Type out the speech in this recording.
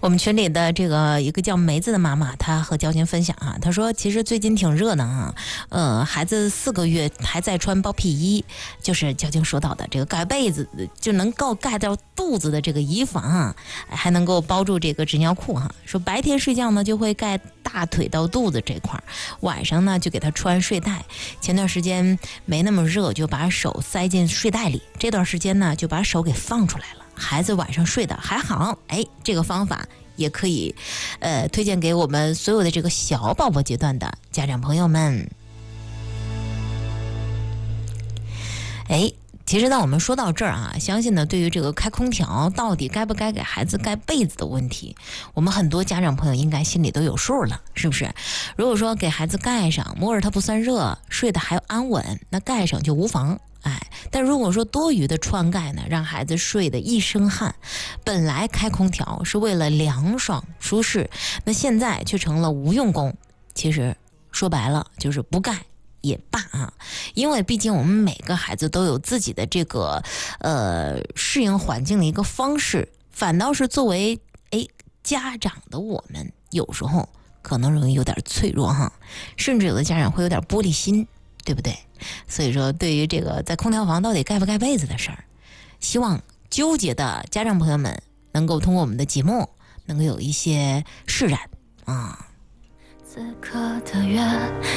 我们群里的这个一个叫梅子的妈妈，她和交警分享啊，她说其实最近挺热的啊，孩子4个月还在穿包屁衣，就是交警说到的这个盖被子就能够盖到肚子的这个衣服啊，还能够包住这个纸尿裤哈。说白天睡觉呢就会盖大腿到肚子这块，晚上呢就给他穿睡袋。前段时间没那么热，就把手塞进睡袋里，这段时间呢就把手给放出来了。孩子晚上睡得还好，这个方法也可以推荐给我们所有的这个小宝宝阶段的家长朋友们。其实呢，我们说到这儿啊，相信呢，对于这个开空调到底该不该给孩子盖被子的问题，我们很多家长朋友应该心里都有数了，是不是？如果说给孩子盖上，摸着它不算热，睡得还安稳，那盖上就无妨。但如果说多余的穿盖呢，让孩子睡得一身汗，本来开空调是为了凉爽舒适，那现在却成了无用功。其实说白了就是不盖也罢啊，因为毕竟我们每个孩子都有自己的这个适应环境的一个方式，反倒是作为家长的我们，有时候可能容易有点脆弱哈，甚至有的家长会有点玻璃心，对不对？所以说，对于这个在空调房到底盖不盖被子的事儿，希望纠结的家长朋友们能够通过我们的节目，能够有一些释然啊。此刻的月